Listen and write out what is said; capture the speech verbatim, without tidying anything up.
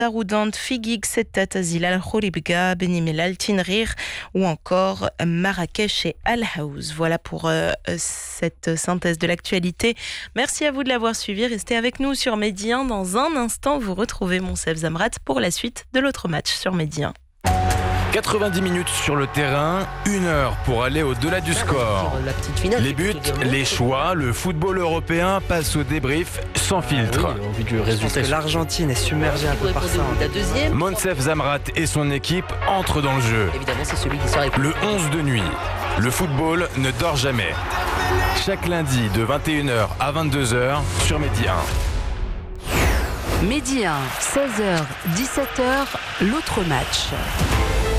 Taroudant, Figig, Settat, Zilal, Khoribga, Benimel, Tinrir ou encore Marrakech et Al-Haouz. Voilà pour euh, cette synthèse de l'actualité. Merci à vous de l'avoir suivi. Restez avec nous sur Medi un. Dans un instant, vous retrouvez Monsef Zamrat pour la suite de l'autre match sur Medi un. quatre-vingt-dix minutes sur le terrain, une heure pour aller au-delà du score. La petite finale, les buts, les choix, le football européen passe au débrief sans filtre. Ah oui, au vu du Je pense résultat. que l'Argentine est submergée un peu par ça. La deuxième, Monsef Zamrat et son équipe entrent dans le jeu. évidemment, c'est celui qui sort avec Le onze de nuit, le football ne dort jamais. Chaque lundi de vingt et une heures à vingt-deux heures sur Medi un. Medi un, seize heures, dix-sept heures, l'autre match.